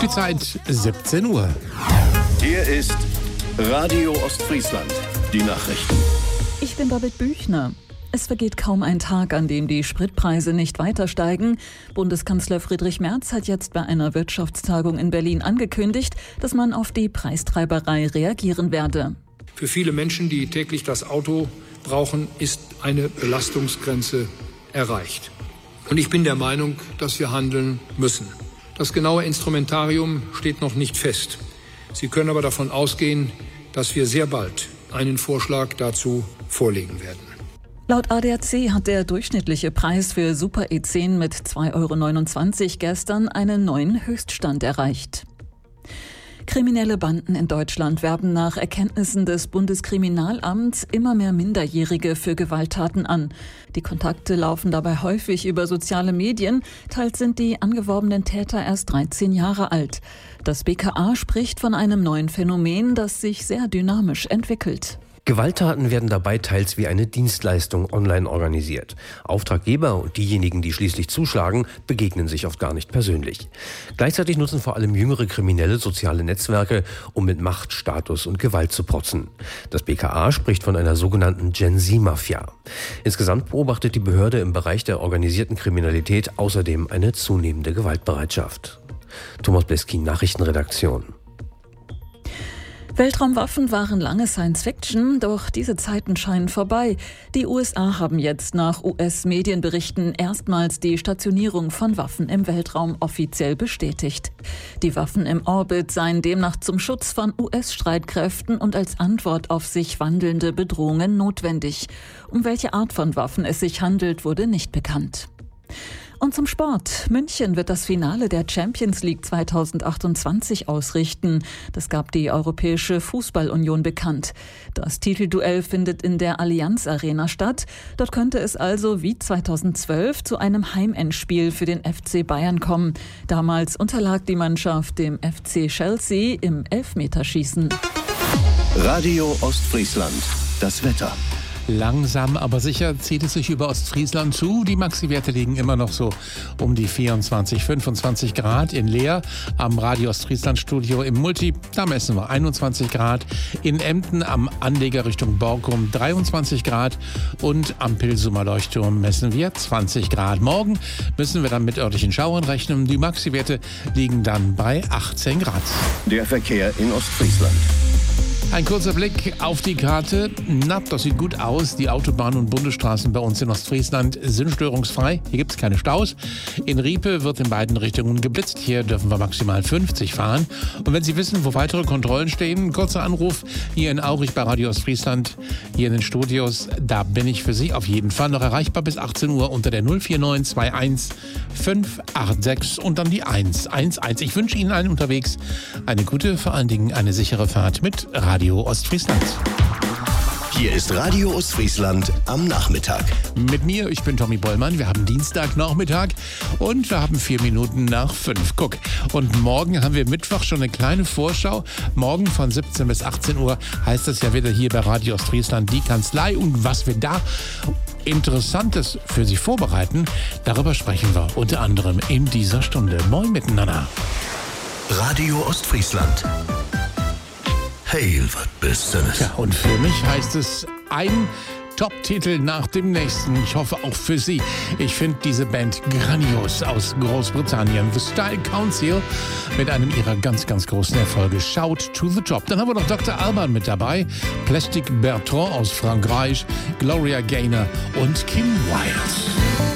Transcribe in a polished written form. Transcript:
Die Zeit 17 Uhr. Hier ist Radio Ostfriesland. Die Nachrichten. Ich bin Babette Büchner. Es vergeht kaum ein Tag, an dem die Spritpreise nicht weiter steigen. Bundeskanzler Friedrich Merz hat jetzt bei einer Wirtschaftstagung in Berlin angekündigt, dass man auf die Preistreiberei reagieren werde. Für viele Menschen, die täglich das Auto brauchen, ist eine Belastungsgrenze erreicht. Und ich bin der Meinung, dass wir handeln müssen. Das genaue Instrumentarium steht noch nicht fest. Sie können aber davon ausgehen, dass wir sehr bald einen Vorschlag dazu vorlegen werden. Laut ADAC hat der durchschnittliche Preis für Super E10 mit 2,29 € gestern einen neuen Höchststand erreicht. Kriminelle Banden in Deutschland werben nach Erkenntnissen des Bundeskriminalamts immer mehr Minderjährige für Gewalttaten an. Die Kontakte laufen dabei häufig über soziale Medien. Teils sind die angeworbenen Täter erst 13 Jahre alt. Das BKA spricht von einem neuen Phänomen, das sich sehr dynamisch entwickelt. Gewalttaten werden dabei teils wie eine Dienstleistung online organisiert. Auftraggeber und diejenigen, die schließlich zuschlagen, begegnen sich oft gar nicht persönlich. Gleichzeitig nutzen vor allem jüngere Kriminelle soziale Netzwerke, um mit Macht, Status und Gewalt zu protzen. Das BKA spricht von einer sogenannten Gen-Z-Mafia. Insgesamt beobachtet die Behörde im Bereich der organisierten Kriminalität außerdem eine zunehmende Gewaltbereitschaft. Thomas Bleskin, Nachrichtenredaktion. Weltraumwaffen waren lange Science-Fiction, doch diese Zeiten scheinen vorbei. Die USA haben jetzt nach US-Medienberichten erstmals die Stationierung von Waffen im Weltraum offiziell bestätigt. Die Waffen im Orbit seien demnach zum Schutz von US-Streitkräften und als Antwort auf sich wandelnde Bedrohungen notwendig. Um welche Art von Waffen es sich handelt, wurde nicht bekannt. Und zum Sport. München wird das Finale der Champions League 2028 ausrichten. Das gab die Europäische Fußball-Union bekannt. Das Titelduell findet in der Allianz Arena statt. Dort könnte es also wie 2012 zu einem Heimendspiel für den FC Bayern kommen. Damals unterlag die Mannschaft dem FC Chelsea im Elfmeterschießen. Radio Ostfriesland. Das Wetter. Langsam, aber sicher zieht es sich über Ostfriesland zu. Die Maxi-Werte liegen immer noch so um die 24, 25 Grad in Leer. Am Radio Ostfriesland-Studio im Multi, da messen wir 21 Grad. In Emden am Anleger Richtung Borkum 23 Grad. Und am Pilsumer Leuchtturm messen wir 20 Grad. Morgen müssen wir dann mit örtlichen Schauern rechnen. Die Maxi-Werte liegen dann bei 18 Grad. Der Verkehr in Ostfriesland. Ein kurzer Blick auf die Karte. Na, das sieht gut aus. Die Autobahnen und Bundesstraßen bei uns in Ostfriesland sind störungsfrei. Hier gibt es keine Staus. In Riepe wird in beiden Richtungen geblitzt. Hier dürfen wir maximal 50 fahren. Und wenn Sie wissen, wo weitere Kontrollen stehen, ein kurzer Anruf hier in Aurich bei Radio Ostfriesland, hier in den Studios. Da bin ich für Sie auf jeden Fall noch erreichbar bis 18 Uhr unter der 049 21 586 und dann die 111. Ich wünsche Ihnen allen unterwegs eine gute, vor allen Dingen eine sichere Fahrt mit Radio Ostfriesland. Hier ist Radio Ostfriesland am Nachmittag. Mit mir, ich bin Tommy Bollmann. Wir haben Dienstagnachmittag und wir haben 4 Minuten nach 5. Guck, und morgen haben wir Mittwoch schon eine kleine Vorschau. Morgen von 17 bis 18 Uhr heißt es ja wieder hier bei Radio Ostfriesland die Kanzlei. Und was wir da Interessantes für Sie vorbereiten, darüber sprechen wir unter anderem in dieser Stunde. Moin miteinander. Radio Ostfriesland. Hey, was bist du? Ja, und für mich heißt es ein Top-Titel nach dem nächsten. Ich hoffe auch für Sie. Ich finde diese Band grandios aus Großbritannien. The Style Council mit einem ihrer ganz, ganz großen Erfolge. Shout to the Top. Dann haben wir noch Dr. Alban mit dabei. Plastic Bertrand aus Frankreich. Gloria Gaynor und Kim Wilde.